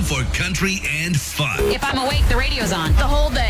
for country and fun. If I'm awake, the radio's on the whole day.